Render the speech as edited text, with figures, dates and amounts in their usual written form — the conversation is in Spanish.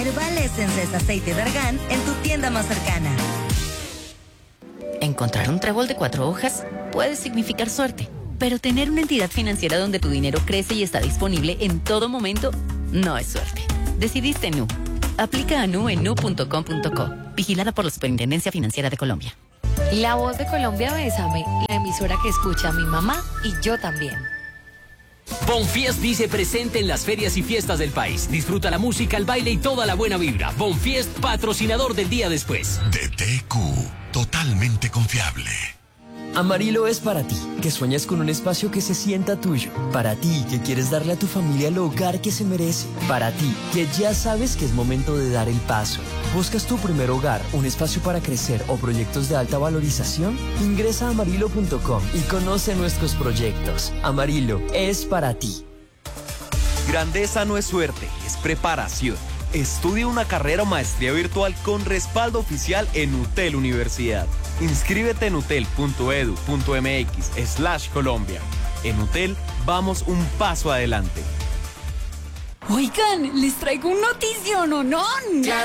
Herbal Essence es aceite de argán en tu tienda más cercana. Encontrar un trébol de 4 hojas puede significar suerte, pero tener una entidad financiera donde tu dinero crece y está disponible en todo momento no es suerte. Decidiste Nu. Aplica a Nu en nu.com.co. Vigilada por la Superintendencia Financiera de Colombia. La Voz de Colombia, Bésame, la emisora que escucha a mi mamá y yo también. Bonfiest dice presente en las ferias y fiestas del país. Disfruta la música, el baile y toda la buena vibra. Bonfiest, patrocinador del día después. DTQ, totalmente confiable. Amarillo es para ti, que sueñas con un espacio que se sienta tuyo. Para ti, que quieres darle a tu familia el hogar que se merece. Para ti, que ya sabes que es momento de dar el paso. ¿Buscas tu primer hogar, un espacio para crecer o proyectos de alta valorización? Ingresa a amarillo.com y conoce nuestros proyectos. Amarillo es para ti. Grandeza no es suerte, es preparación. Estudia una carrera o maestría virtual con respaldo oficial en UTEL Universidad. Inscríbete en utel.edu.mx/Colombia. En UTEL vamos un paso adelante. Oigan, les traigo un notición, ¿o no?